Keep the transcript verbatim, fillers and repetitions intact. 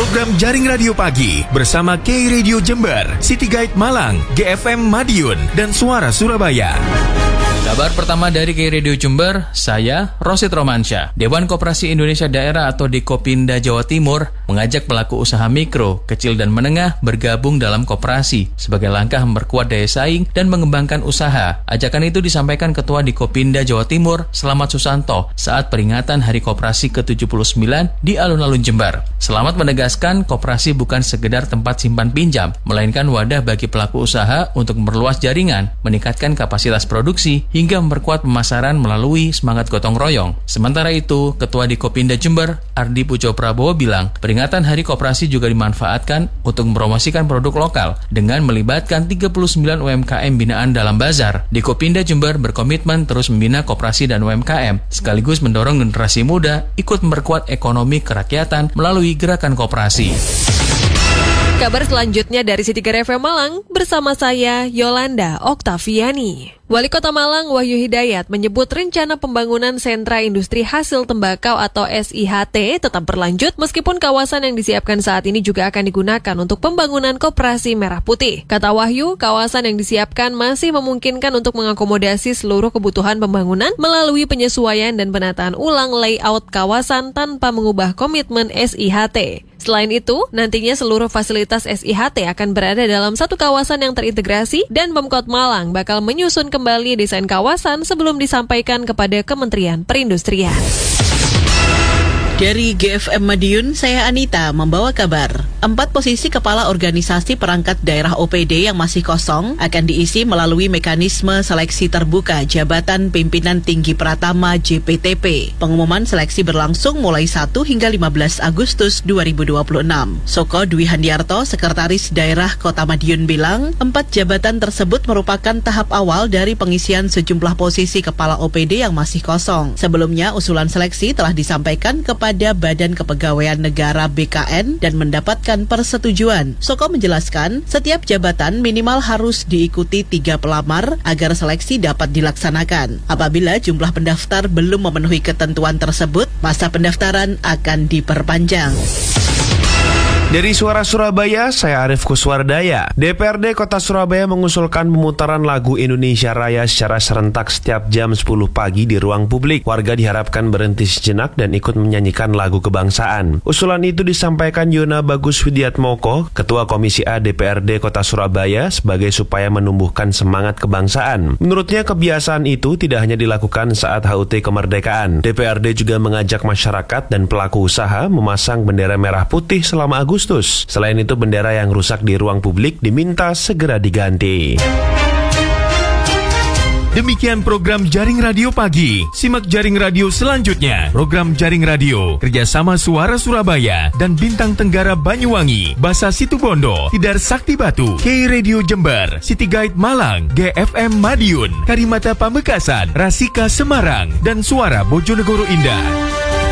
Program Jaring Radio Pagi bersama K Radio Jember, City Guide Malang, G F M Madiun, dan Suara Surabaya. Kabar pertama dari K Radio Jember, saya Rosid Romansyah. Dewan Koperasi Indonesia Daerah atau Dekopinda Jawa Timur mengajak pelaku usaha mikro, kecil dan menengah bergabung dalam koperasi sebagai langkah memperkuat daya saing dan mengembangkan usaha. Ajakan itu disampaikan Ketua Dekopinda Jawa Timur, Selamat Susanto, saat peringatan Hari Koperasi ke tujuh puluh sembilan di Alun-Alun Jember. Selamat menegaskan koperasi bukan sekedar tempat simpan pinjam, melainkan wadah bagi pelaku usaha untuk memperluas jaringan, meningkatkan kapasitas produksi, hingga memperkuat pemasaran melalui semangat gotong royong. Sementara itu, Ketua Dekopinda Jember, Ardi Pujo Prabowo bilang, peringatan Hari Koperasi juga dimanfaatkan untuk mempromosikan produk lokal dengan melibatkan tiga puluh sembilan U M K M binaan dalam bazar. Dekopinda Jember berkomitmen terus membina koperasi dan U M K M, sekaligus mendorong generasi muda ikut memperkuat ekonomi kerakyatan melalui gerakan koperasi. Kabar selanjutnya dari City F M Malang bersama saya Yolanda Oktaviani. Wali Kota Malang Wahyu Hidayat menyebut rencana pembangunan sentra industri hasil tembakau atau S I H T tetap berlanjut meskipun kawasan yang disiapkan saat ini juga akan digunakan untuk pembangunan koperasi merah putih. Kata Wahyu, kawasan yang disiapkan masih memungkinkan untuk mengakomodasi seluruh kebutuhan pembangunan melalui penyesuaian dan penataan ulang layout kawasan tanpa mengubah komitmen S I H T. Selain itu, nantinya seluruh fasilitas S I H T akan berada dalam satu kawasan yang terintegrasi dan Pemkot Malang bakal menyusun kembali desain kawasan sebelum disampaikan kepada Kementerian Perindustrian. Dari G F M Madiun, saya Anita membawa kabar. Empat posisi kepala organisasi perangkat daerah O P D yang masih kosong akan diisi melalui mekanisme seleksi terbuka Jabatan Pimpinan Tinggi Pratama J P T P. Pengumuman seleksi berlangsung mulai satu hingga lima belas Agustus dua ribu dua puluh enam. Soko Dwi Handiarto, Sekretaris Daerah Kota Madiun bilang, empat jabatan tersebut merupakan tahap awal dari pengisian sejumlah posisi kepala O P D yang masih kosong. Sebelumnya, usulan seleksi telah disampaikan kepada Badan Kepegawaian Negara B K N dan mendapatkan persetujuan. Soko menjelaskan, setiap jabatan minimal harus diikuti tiga pelamar agar seleksi dapat dilaksanakan. Apabila jumlah pendaftar belum memenuhi ketentuan tersebut, masa pendaftaran akan diperpanjang. Dari Suara Surabaya, saya Arif Kuswardaya. D P R D Kota Surabaya mengusulkan pemutaran lagu Indonesia Raya secara serentak setiap jam sepuluh pagi di ruang publik. Warga diharapkan berhenti sejenak dan ikut menyanyikan lagu kebangsaan. Usulan itu disampaikan Yona Bagus Widiatmoko, Ketua Komisi A D P R D Kota Surabaya, sebagai supaya menumbuhkan semangat kebangsaan. Menurutnya, kebiasaan itu tidak hanya dilakukan saat H U T kemerdekaan. D P R D juga mengajak masyarakat dan pelaku usaha memasang bendera merah putih selama Agustus. Selain itu, bendera yang rusak di ruang publik diminta segera diganti. Demikian program Jaring Radio Pagi. Simak Jaring Radio selanjutnya. Program Jaring Radio kerjasama Suara Surabaya dan Bintang Tenggara Banyuwangi, Basa Situbondo, Tidar Sakti Batu, K Radio Jember, City Guide Malang, G F M Madiun, Karimata Pamekasan, Rasika Semarang, dan Suara Bojonegoro Indah.